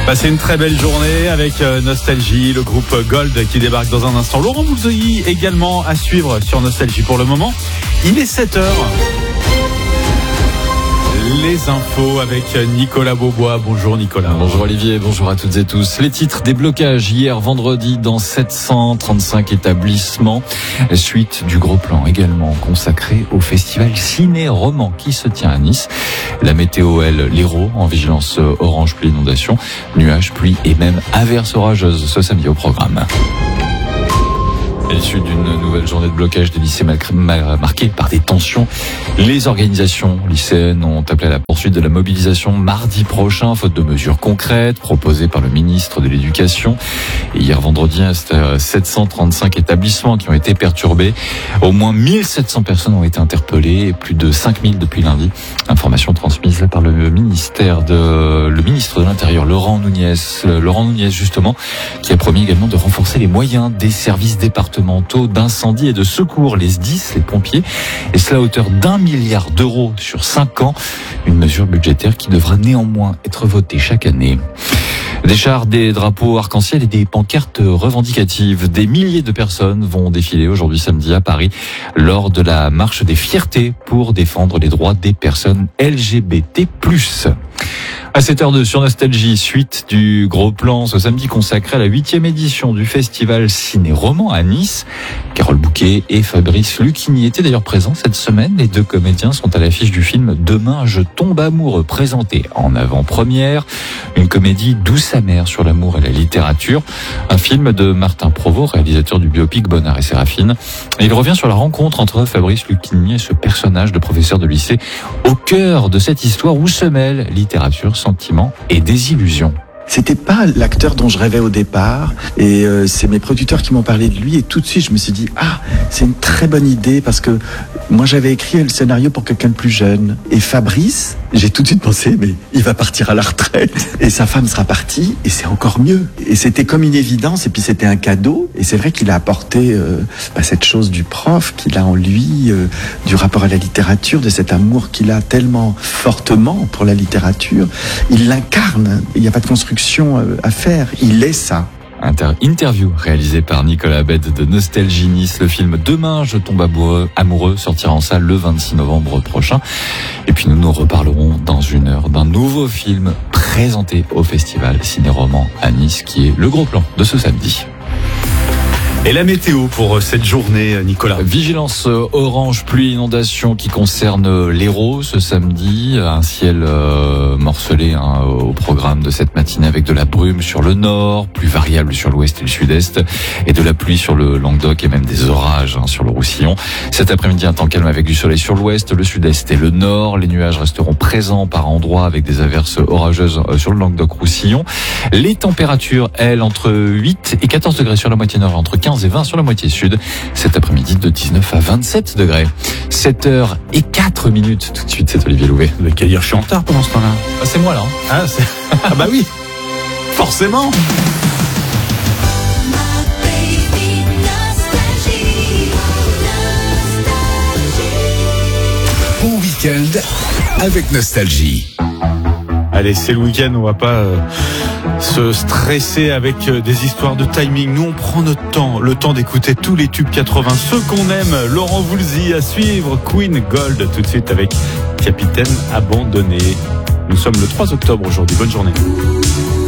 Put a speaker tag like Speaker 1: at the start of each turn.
Speaker 1: Passez une très belle journée avec Nostalgie, le groupe Gold qui débarque dans un instant. Laurent Boulzoui également à suivre sur Nostalgie pour le moment. Il est 7h. Les infos avec Nicolas Beaubois. Bonjour Nicolas.
Speaker 2: Bonjour Olivier, bonjour à toutes et tous. Les titres des blocages hier vendredi dans 735 établissements. Suite du gros plan également consacré au festival ciné-roman qui se tient à Nice. La météo, elle, l'Hérault en vigilance orange pluie inondation, nuages, pluie et même averses orageuses ce samedi au programme. À l'issue d'une nouvelle journée de blocage des lycées marquée par des tensions, les organisations lycéennes ont appelé à la poursuite de la mobilisation mardi prochain, faute de mesures concrètes proposées par le ministre de l'Éducation. Et hier vendredi, c'était 735 établissements qui ont été perturbés. Au moins 1700 personnes ont été interpellées et plus de 5000 depuis lundi. Information transmise par le ministre de l'Intérieur, Laurent Nunez justement, qui a promis également de renforcer les moyens des services départementaux d'incendie et de secours, les SDIS, les pompiers, et cela à hauteur d'1 milliard d'euros sur 5 ans. Une mesure budgétaire qui devra néanmoins être votée chaque année. Des chars, des drapeaux arc-en-ciel et des pancartes revendicatives. Des milliers de personnes vont défiler aujourd'hui samedi à Paris lors de la marche des fiertés pour défendre les droits des personnes LGBT+. À 7h02 sur Nostalgie, suite du gros plan ce samedi consacré à la 8e édition du festival ciné-roman à Nice. Carole Bouquet et Fabrice Lucchini étaient d'ailleurs présents cette semaine. Les deux comédiens sont à l'affiche du film Demain je tombe amoureux, présenté en avant-première. Une comédie douce amère sur l'amour et la littérature. Un film de Martin Provost, réalisateur du biopic Bonnard et Séraphine. Et il revient sur la rencontre entre Fabrice Lucchini et ce personnage de professeur de lycée au cœur de cette histoire où se mêlent littérature, sentiments et désillusions.
Speaker 3: C'était pas l'acteur dont je rêvais au départ et c'est mes producteurs qui m'ont parlé de lui et tout de suite je me suis dit c'est une très bonne idée parce que moi j'avais écrit le scénario pour quelqu'un de plus jeune et Fabrice, j'ai tout de suite pensé mais il va partir à la retraite et sa femme sera partie et c'est encore mieux et c'était comme une évidence et puis c'était un cadeau et c'est vrai qu'il a apporté cette chose du prof qu'il a en lui, du rapport à la littérature, de cet amour qu'il a tellement fortement pour la littérature, il l'incarne, il n'y a pas de construction à faire, il est ça.
Speaker 2: Interview réalisée par Nicolas Abed de Nostalgie Nice. Le film Demain je tombe amoureux sortira en salle le 26 novembre prochain. Et puis nous reparlerons dans une heure d'un nouveau film présenté au festival ciné-roman à Nice qui est le gros plan de ce samedi.
Speaker 1: Et la météo pour cette journée, Nicolas?
Speaker 2: Vigilance orange, pluie, inondation qui concerne l'Hérault ce samedi. Un ciel morcelé au programme de cette matinée avec de la brume sur le nord, plus variable sur l'ouest et le sud-est, et de la pluie sur le Languedoc et même des orages sur le Roussillon. Cet après-midi, un temps calme avec du soleil sur l'ouest, le sud-est et le nord. Les nuages resteront présents par endroits avec des averses orageuses sur le Languedoc-Roussillon. Les températures, elles, entre 8 et 14 degrés sur la moitié nord, entre 15 et 20 sur la moitié sud. Cet après-midi de 19 à 27 degrés. 7h04. Tout de suite, c'est Olivier Louvet.
Speaker 1: Le qu'à dire, je suis en retard pendant ce temps-là.
Speaker 2: C'est moi là.
Speaker 1: Ah bah oui, forcément.
Speaker 4: Bon week-end avec Nostalgie.
Speaker 1: Allez, c'est le week-end, on va pas se stresser avec des histoires de timing. Nous, on prend notre temps, le temps d'écouter tous les tubes 80, ceux qu'on aime. Laurent Voulzy à suivre, Queen Gold, tout de suite avec Capitaine Abandonné. Nous sommes le 3 octobre aujourd'hui. Bonne journée.